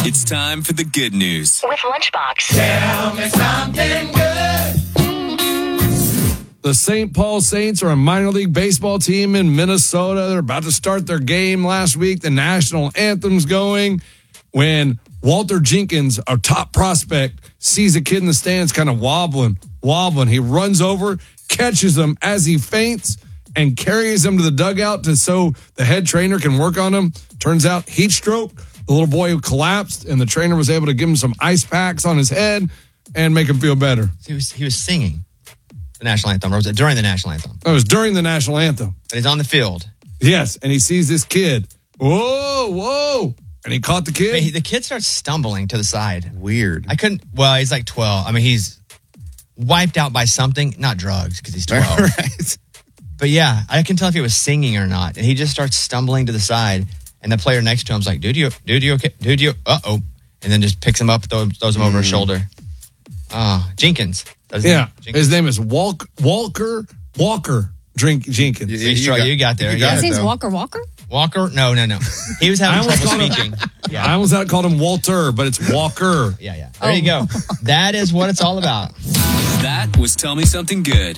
It's time for the good news with Lunchbox. Tell me something good. The St. Paul Saints are a minor league baseball team in Minnesota. They're about to start their game last week. The national anthem's going when Walter Jenkins, our top prospect, sees a kid in the stands kind of wobbling. He runs over, catches him as he faints, and carries him to the dugout so the head trainer can work on him. Turns out heat stroke. The little boy collapsed, and the trainer was able to give him some ice packs on his head and make him feel better. He was singing the national anthem, or was it during the national anthem? It was during the national anthem. But he's on the field. Yes, and he sees this kid. Whoa. And he caught the kid. I mean, the kid starts stumbling to the side. Weird. He's like 12. I mean, he's wiped out by something, not drugs, because he's 12. Right. But yeah, I can tell if he was singing or not. And he just starts stumbling to the side. And the player next to him's like, dude, you okay? Dude, you, uh-oh. And then just picks him up, throws him over his shoulder. Jenkins. His name is Walker Jenkins. You got there. His name's Walker? Walker? No. He was having trouble speaking. I almost called him Walter, but it's Walker. Yeah. There you go. That is what it's all about. That was Tell Me Something Good.